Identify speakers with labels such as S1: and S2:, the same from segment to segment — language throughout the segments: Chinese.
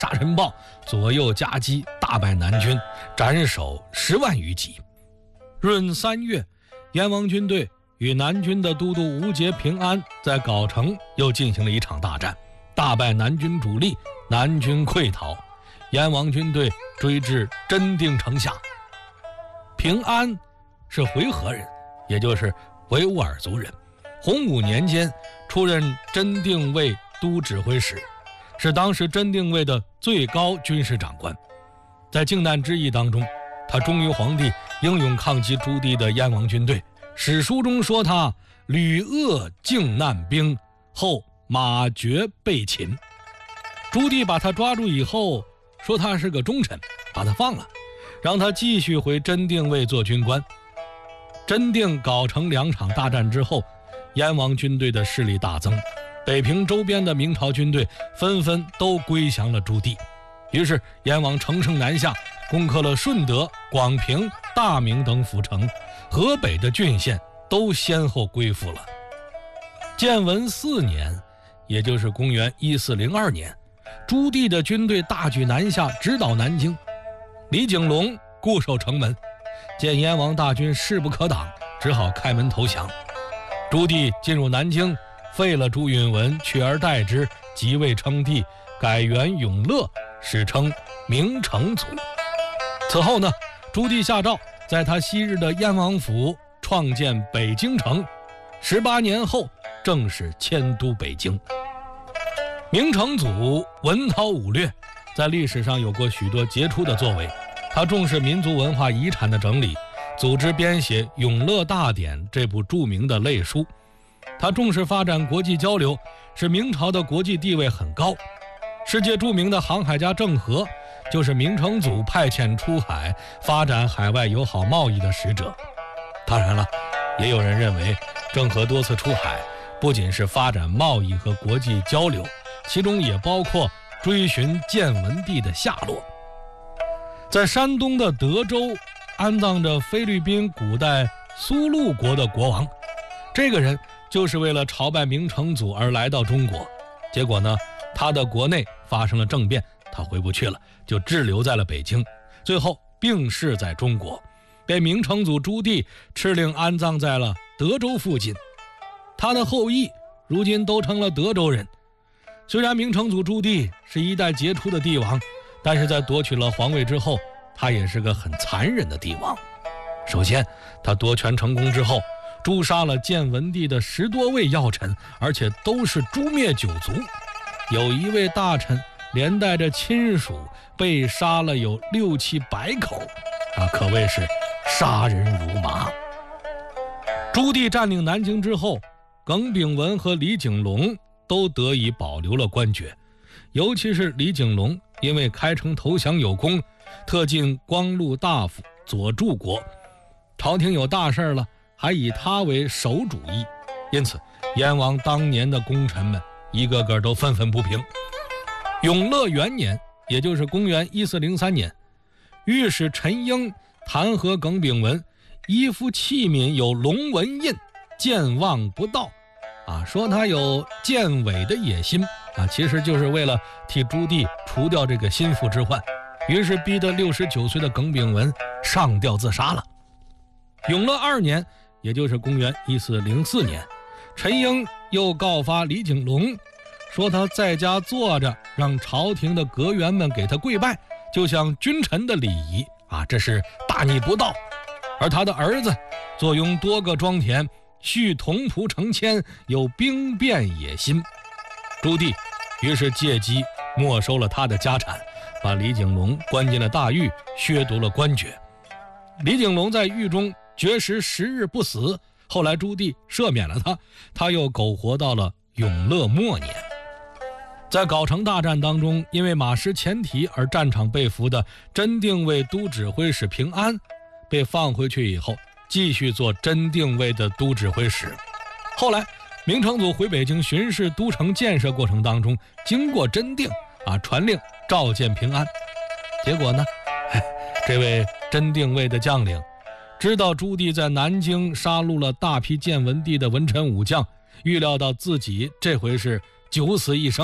S1: 沙尘暴左右夹击，大败南军，斩首10万余级。闰3月，燕王军队与南军的都督吴节、平安在藁城又进行了一场大战，大败南军主力，南军溃逃，燕王军队追至真定城下。平安是回纥人，也就是维吾尔族人，洪武年间出任真定卫都指挥使，是当时真定卫的最高军事长官。在靖难之役当中，他忠于皇帝，英勇抗击朱棣的燕王军队。史书中说他屡扼靖难兵，后马绝被擒。朱棣把他抓住以后，说他是个忠臣，把他放了，让他继续回真定卫做军官。真定、藁城2场大战之后，燕王军队的势力大增，北平周边的明朝军队纷纷都归降了朱棣。于是燕王乘胜南下，攻克了顺德、广平、大名等府城，河北的郡县都先后归附了。建文4年，也就是公元1402年，朱棣的军队大举南下，直捣南京。李景龙固守城门，见燕王大军势不可挡，只好开门投降。朱棣进入南京，废了朱允文，取而代之，即位称帝，改元永乐，史称明成祖。此后呢，朱棣下诏在他昔日的燕王府创建北京城，18年后正式迁都北京。明成祖文韬武略，在历史上有过许多杰出的作为。他重视民族文化遗产的整理，组织编写《永乐大典》这部著名的类书。他重视发展国际交流，使明朝的国际地位很高。世界著名的航海家郑和就是明成祖派遣出海发展海外友好贸易的使者。当然了，也有人认为郑和多次出海不仅是发展贸易和国际交流，其中也包括追寻建文帝的下落。在山东的德州安葬着菲律宾古代苏禄国的国王，这个人就是为了朝拜明成祖而来到中国，结果呢，他的国内发生了政变，他回不去了，就滞留在了北京，最后病逝在中国，被明成祖朱棣敕令安葬在了德州附近。他的后裔如今都成了德州人。虽然明成祖朱棣是一代杰出的帝王，但是在夺取了皇位之后，他也是个很残忍的帝王。首先，他夺权成功之后，诛杀了建文帝的10多位要臣，而且都是诛灭9族。有一位大臣连带着亲属被杀了有6、700口，可谓是杀人如麻。朱棣占领南京之后，耿炳文和李景龙都得以保留了官爵，尤其是李景龙，因为开城投降有功，特进光禄大夫、左柱国，朝廷有大事了，还以他为首主义。因此燕王当年的功臣们一个个都愤愤不平。永乐元年，也就是公元1403年，御史陈英弹劾耿炳文，衣服器皿有龙纹印，健忘不道，说他有建伪的野心，其实就是为了替朱棣除掉这个心腹之患。于是逼得69岁的耿炳文上吊自杀了。永乐2年，也就是公元1404年，陈英又告发李景龙，说他在家坐着，让朝廷的阁员们给他跪拜，就像君臣的礼仪，这是大逆不道。而他的儿子坐拥多个庄田，蓄童仆成千，有兵变野心。朱棣于是借机没收了他的家产，把李景龙关进了大狱，削夺了官爵。李景龙在狱中绝食10日不死，后来朱棣赦免了他，他又苟活到了永乐末年。在藁城大战当中，因为马失前蹄而战场被俘的真定卫都指挥使平安，被放回去以后，继续做真定卫的都指挥使。后来明成祖回北京巡视都城建设过程当中，经过真定，传令召见平安。结果呢，这位真定卫的将领知道朱棣在南京杀戮了大批建文帝的文臣武将，预料到自己这回是九死一生，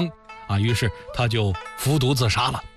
S1: 于是他就服毒自杀了。